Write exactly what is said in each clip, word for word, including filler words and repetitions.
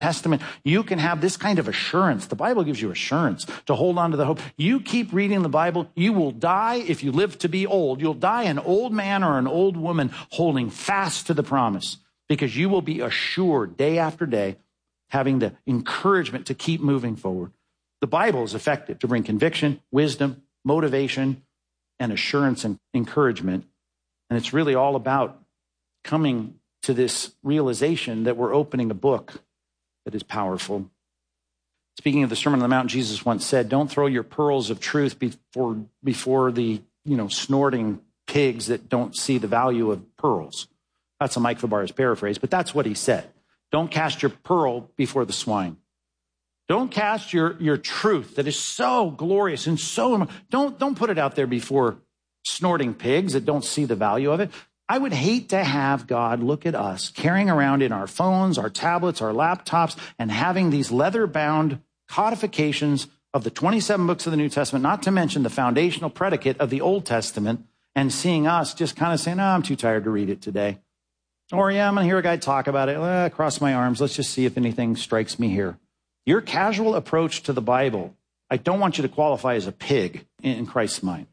Testament, you can have this kind of assurance. The Bible gives you assurance to hold on to the hope. You keep reading the Bible, you will die if you live to be old. You'll die an old man or an old woman holding fast to the promise, because you will be assured day after day, having the encouragement to keep moving forward. The Bible is effective to bring conviction, wisdom, motivation, and assurance and encouragement. And it's really all about coming to this realization that we're opening a book that is powerful. Speaking of the Sermon on the Mount, Jesus once said, don't throw your pearls of truth before, before the, you know, snorting pigs that don't see the value of pearls. That's a Mike Fabarez paraphrase, but that's what he said. Don't cast your pearl before the swine. Don't cast your, your truth that is so glorious and so, don't, don't put it out there before snorting pigs that don't see the value of it. I would hate to have God look at us carrying around in our phones, our tablets, our laptops, and having these leather-bound codifications of the twenty-seven books of the New Testament, not to mention the foundational predicate of the Old Testament, and seeing us just kind of saying, oh, I'm too tired to read it today. Or, yeah, I'm going to hear a guy talk about it. Eh, cross my arms. Let's just see if anything strikes me here. Your casual approach to the Bible, I don't want you to qualify as a pig in Christ's mind.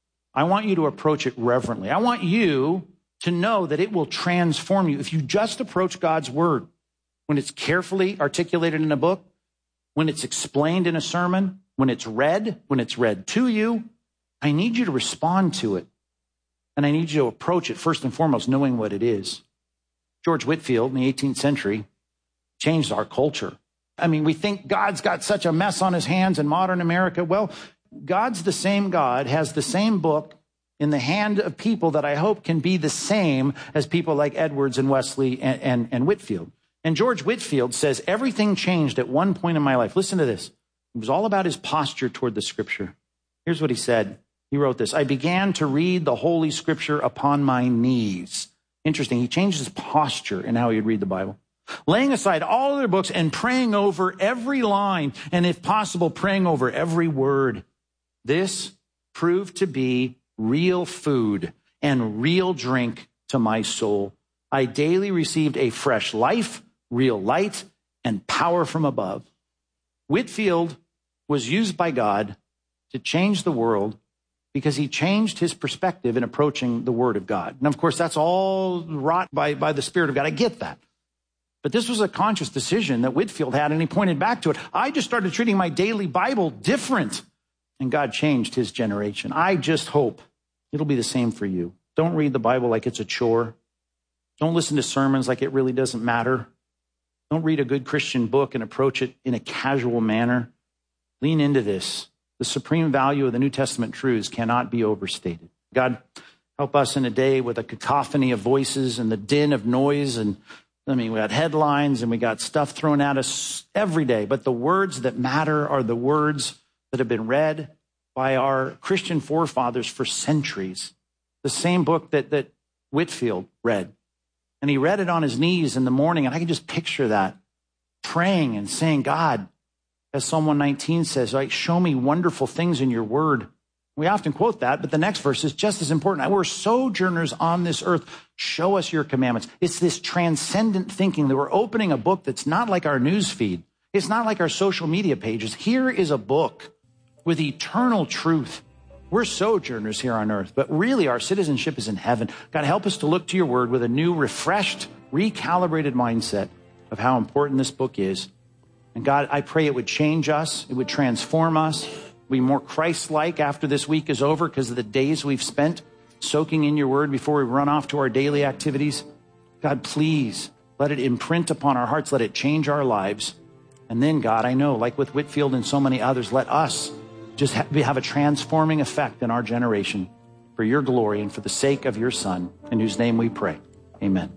I want you to approach it reverently. I want you to know that it will transform you. If you just approach God's word, when it's carefully articulated in a book, when it's explained in a sermon, when it's read, when it's read to you, I need you to respond to it. And I need you to approach it first and foremost, knowing what it is. George Whitefield in the eighteenth century changed our culture. I mean, we think God's got such a mess on his hands in modern America. Well, God's the same God, has the same book in the hand of people that I hope can be the same as people like Edwards and Wesley and, and, and Whitefield. And George Whitefield says, everything changed at one point in my life. Listen to this. It was all about his posture toward the scripture. Here's what he said. He wrote this: I began to read the Holy Scripture upon my knees. Interesting. He changed his posture in how he'd read the Bible. Laying aside all other books and praying over every line, and if possible, praying over every word. This proved to be real food and real drink to my soul. I daily received a fresh life, real light, and power from above. Whitefield was used by God to change the world because he changed his perspective in approaching the Word of God. And of course, that's all wrought by, by the Spirit of God. I get that. But this was a conscious decision that Whitefield had, and he pointed back to it. I just started treating my daily Bible different, and God changed his generation. I just hope it'll be the same for you. Don't read the Bible like it's a chore. Don't listen to sermons like it really doesn't matter. Don't read a good Christian book and approach it in a casual manner. Lean into this. The supreme value of the New Testament truths cannot be overstated. God, help us in a day with a cacophony of voices and the din of noise. And I mean, we got headlines and we got stuff thrown at us every day. But the words that matter are the words that have been read by our Christian forefathers for centuries. The same book that, that Whitefield read. And he read it on his knees in the morning. And I can just picture that, praying and saying, God, as Psalm one nineteen says, right, show me wonderful things in your word. We often quote that, but the next verse is just as important. We're sojourners on this earth. Show us your commandments. It's this transcendent thinking that we're opening a book that's not like our news feed. It's not like our social media pages. Here is a book with eternal truth. We're sojourners here on earth, but really our citizenship is in heaven. God, help us to look to your word with a new, refreshed, recalibrated mindset of how important this book is. And God, I pray it would change us. It would transform us. Be more Christ-like after this week is over because of the days we've spent soaking in your word before we run off to our daily activities. God, please let it imprint upon our hearts. Let it change our lives. And then, God, I know, like with Whitefield and so many others, let us just have a transforming effect in our generation for your glory and for the sake of your Son, in whose name we pray. Amen.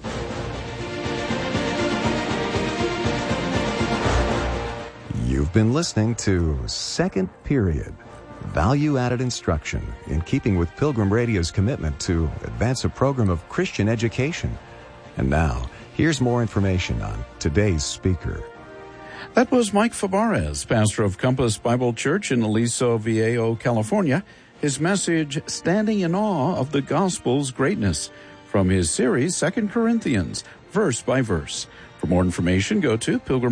You've been listening to Second Period, value-added instruction in keeping with Pilgrim Radio's commitment to advance a program of Christian education. And now, here's more information on today's speaker. That was Mike Fabarez, pastor of Compass Bible Church in Aliso Viejo, California. His message, Standing in Awe of the Gospel's Greatness, from his series, Second Corinthians, verse by verse. For more information, go to pilgrim